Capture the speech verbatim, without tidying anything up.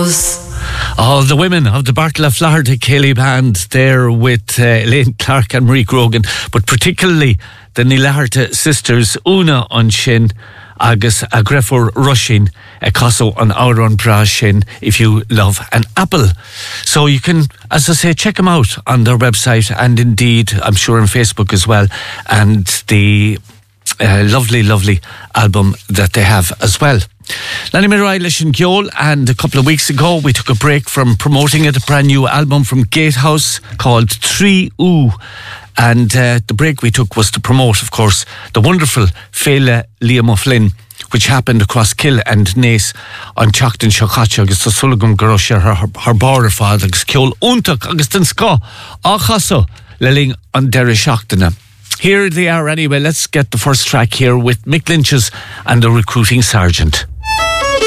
News. All the women of the Bartla Florida Kelly band there with uh, Elaine Clark and Marie Grogan, but particularly the Nilarta sisters Una on Shin, agus a Grefur Rushin, a Cosso on Auron Bra Shin, if you love an apple. So you can, as I say, check them out on their website and indeed, I'm sure on Facebook as well, and the uh, lovely, lovely album that they have as well. Lanny Mirailis and Gyol, and a couple of weeks ago we took a break from promoting it, a brand new album from Gatehouse called Tree Oo. And uh, the break we took was to promote, of course, the wonderful Féile Liam O'Flynn, which happened across Kill and Nace on Chocton Shokacha, agus the Sulligum Garosha, her, her border father, agus Kjol Untak, agus den Ska, Achaso, Leling on Derry Shochtana. Here they are anyway. Let's get the first track here with Mick Lynch's and the Recruiting Sergeant.